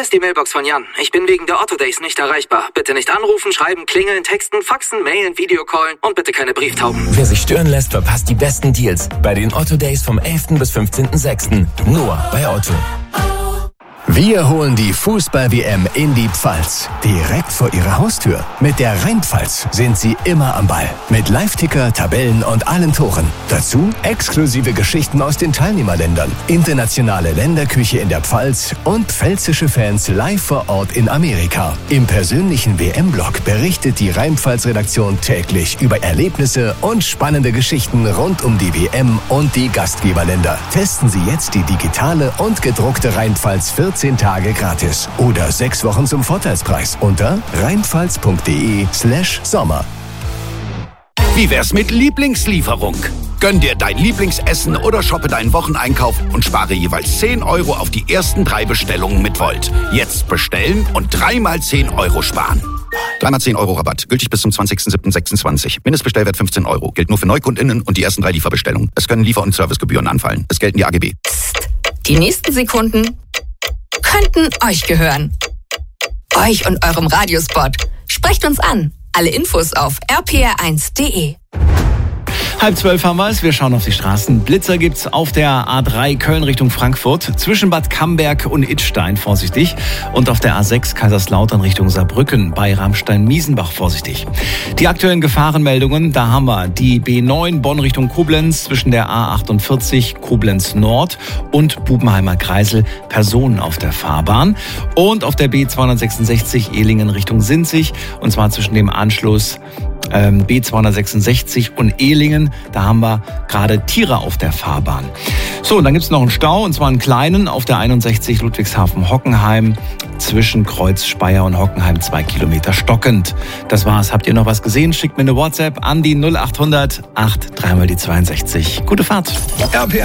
ist die Mailbox von Jan. Ich bin wegen der Otto Days nicht erreichbar. Bitte nicht anrufen, schreiben, klingeln, texten, faxen, mailen, Videocallen und bitte keine Brieftauben. Wer sich stören lässt, verpasst die besten Deals bei den Otto Days vom 11. bis 15.06. Nur bei Otto. Wir holen die Fußball-WM in die Pfalz. Direkt vor Ihrer Haustür. Mit der Rheinpfalz sind Sie immer am Ball. Mit Live-Ticker, Tabellen und allen Toren. Dazu exklusive Geschichten aus den Teilnehmerländern, internationale Länderküche in der Pfalz und pfälzische Fans live vor Ort in Amerika. Im persönlichen WM-Blog berichtet die Rheinpfalz-Redaktion täglich über Erlebnisse und spannende Geschichten rund um die WM und die Gastgeberländer. Testen Sie jetzt die digitale und gedruckte Rheinpfalz 14 Tage gratis oder 6 Wochen zum Vorteilspreis unter rheinpfalz.de/Sommer. Wie wär's mit Lieblingslieferung? Gönn dir dein Lieblingsessen oder shoppe deinen Wocheneinkauf und spare jeweils 10 € auf die ersten 3 Bestellungen mit Volt. Jetzt bestellen und 3 mal 10 € sparen. 3 mal 10 € Rabatt. Gültig bis zum 20.07.26. Mindestbestellwert 15 €. Gilt nur für NeukundInnen und die ersten 3 Lieferbestellungen. Es können Liefer- und Servicegebühren anfallen. Es gelten die AGB. Psst. Die nächsten Sekunden könnten euch gehören. Euch und eurem Radiospot. Sprecht uns an. Alle Infos auf rpr1.de. 11:30 haben wir es. Wir schauen auf die Straßen. Blitzer gibt's auf der A3 Köln Richtung Frankfurt. Zwischen Bad Camberg und Idstein vorsichtig. Und auf der A6 Kaiserslautern Richtung Saarbrücken bei Ramstein-Miesenbach vorsichtig. Die aktuellen Gefahrenmeldungen, da haben wir die B9 Bonn Richtung Koblenz zwischen der A48 Koblenz Nord und Bubenheimer Kreisel. Personen auf der Fahrbahn. Und auf der B266 Ehlingen Richtung Sinzig. Und zwar zwischen dem Anschluss B266 und Ehlingen, da haben wir gerade Tiere auf der Fahrbahn. So, und dann gibt's noch einen Stau, und zwar einen kleinen auf der 61 Ludwigshafen-Hockenheim zwischen Kreuz Speyer und Hockenheim 2 Kilometer stockend. Das war's. Habt ihr noch was gesehen? Schickt mir eine WhatsApp an die 0800 8 3 mal die 62. Gute Fahrt. RPR